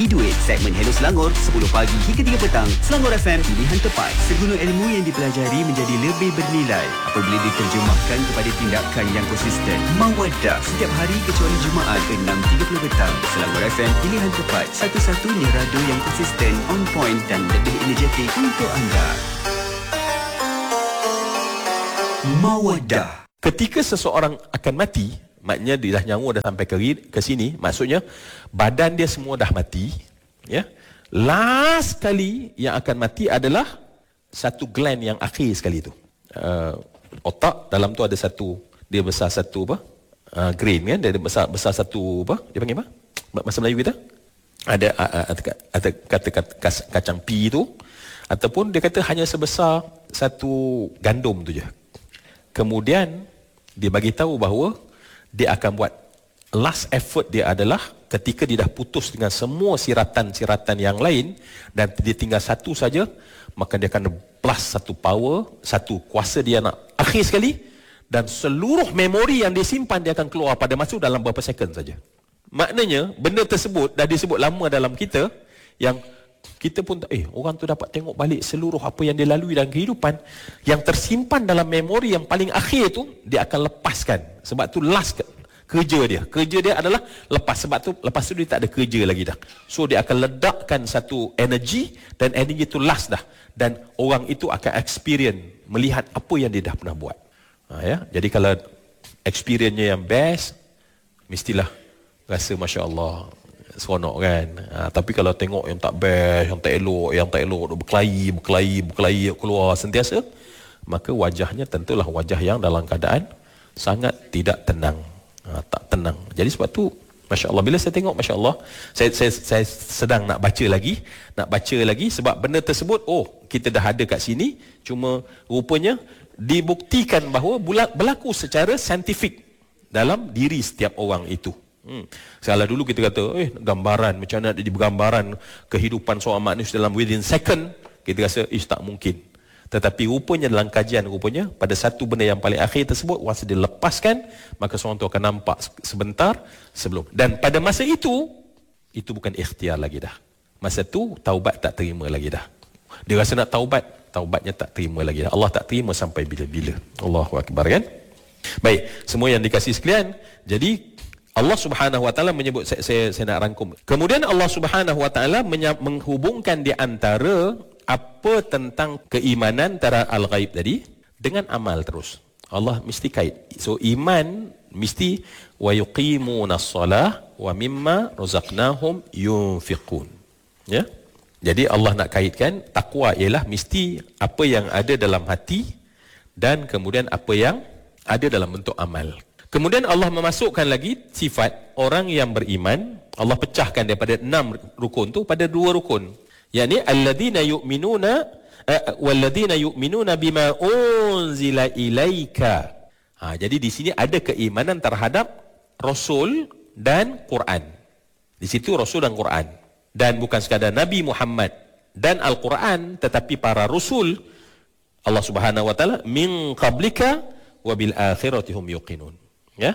Pagi Duit, segmen Hello Selangor, 10 pagi hingga 3 petang. Selangor FM, pilihan tepat. Segunung ilmu yang dipelajari menjadi lebih bernilai apabila diterjemahkan kepada tindakan yang konsisten. Mawaddah, setiap hari kecuali Jumaat 6.30 petang. Selangor FM, pilihan tepat. Satu-satunya radio yang konsisten, on point dan lebih energetik untuk anda. Mawaddah. Ketika seseorang akan mati, maknanya dia dah nyawa dah sampai ke sini, maksudnya badan dia semua dah mati, ya. Last kali yang akan mati adalah satu gland yang akhir sekali tu. Otak dalam tu ada satu, dia besar satu grain kan, dia besar satu dia panggil apa? Bahasa Melayu kita ada kata kacang pi tu, ataupun dia kata hanya sebesar satu gandum tu je. Kemudian dia bagi tahu bahawa dia akan buat last effort dia adalah ketika dia dah putus dengan semua siratan-siratan yang lain dan dia tinggal satu saja, maka dia akan blast satu power, satu kuasa dia nak akhir sekali, dan seluruh memori yang dia simpan dia akan keluar pada masa dalam beberapa second saja. Maknanya benda tersebut dah disebut lama dalam kita, yang kita pun orang tu dapat tengok balik seluruh apa yang dia lalui dalam kehidupan, yang tersimpan dalam memori yang paling akhir tu dia akan lepaskan. Sebab tu last kerja dia adalah lepas. Sebab tu lepas tu dia tak ada kerja lagi dah. So dia akan ledakkan satu energi, dan energi tu last dah, dan orang itu akan experience melihat apa yang dia dah pernah buat. Ya, jadi kalau experience-nya yang best, mestilah rasa Masya Allah, seronok kan. Tapi kalau tengok yang tak best, yang tak elok, berkelahi keluar sentiasa, maka wajahnya tentulah wajah yang dalam keadaan sangat tidak tenang, tak tenang. Jadi sebab tu Masya Allah, bila saya tengok Masya Allah, saya sedang nak baca lagi sebab benda tersebut kita dah ada kat sini, cuma rupanya dibuktikan bahawa berlaku secara saintifik dalam diri setiap orang itu. Sekala dulu kita kata gambaran, macam mana dia bergambaran kehidupan seorang manusia dalam within second, kita rasa tak mungkin. Tetapi rupanya dalam kajian, rupanya pada satu benda yang paling akhir tersebut, once dia lepaskan, maka seorang tu akan nampak sebentar sebelum. Dan pada masa itu bukan ikhtiar lagi dah. Masa tu taubat tak terima lagi dah. Dia rasa nak taubatnya tak terima lagi dah. Allah tak terima sampai bila-bila. Allahu Akbar kan. Baik, semua yang dikasih sekalian, jadi Allah Subhanahu Wa Taala menyebut, saya nak rangkum. Kemudian Allah Subhanahu Wa Taala menghubungkan di antara apa tentang keimanan antara al-ghaib tadi dengan amal terus. Allah mesti kait. So iman mesti wa yuqimunas shalah wa mimma razaqnahum yunfiqun. Ya. Jadi Allah nak kaitkan takwa ialah mesti apa yang ada dalam hati dan kemudian apa yang ada dalam bentuk amal. Kemudian Allah memasukkan lagi sifat orang yang beriman. Allah pecahkan daripada 6 rukun tu pada 2 rukun. Yani alladzina yu'minuna walladzina yu'minuna bima unzila ilaika. Jadi di sini ada keimanan terhadap Rasul dan Quran. Di situ Rasul dan Quran. Dan bukan sekadar Nabi Muhammad dan Al-Quran, tetapi para Rasul Allah Subhanahu Wa Taala min qablika wa bil akhirati hum yuqinun. Ya,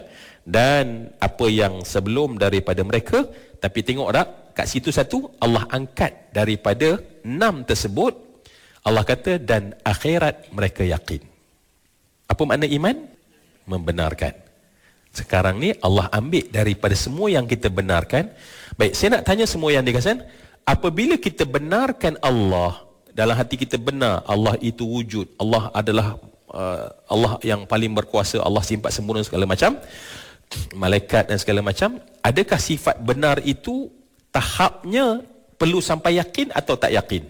dan apa yang sebelum daripada mereka. Tapi tengok tak, kat situ satu Allah angkat daripada 6 tersebut, Allah kata dan akhirat mereka yakin. Apa makna iman? Membenarkan. Sekarang ni Allah ambil daripada semua yang kita benarkan. Baik, saya nak tanya semua yang dikatakan, apabila kita benarkan Allah, dalam hati kita benar Allah itu wujud, Allah adalah Allah yang paling berkuasa, Allah sifat sempurna segala macam, malaikat dan segala macam, adakah sifat benar itu tahapnya perlu sampai yakin atau tak yakin?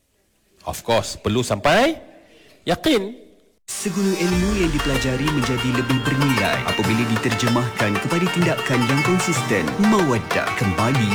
Of course, perlu sampai yakin. Segunung ilmu yang dipelajari menjadi lebih bernilai apabila diterjemahkan kepada tindakan yang konsisten. Mawaddah kembali